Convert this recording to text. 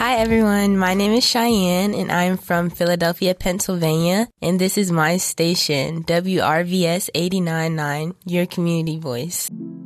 Hi everyone, my name is Cheyenne and I'm from Philadelphia, Pennsylvania, and this is my station, WRVS 89.9, your community voice.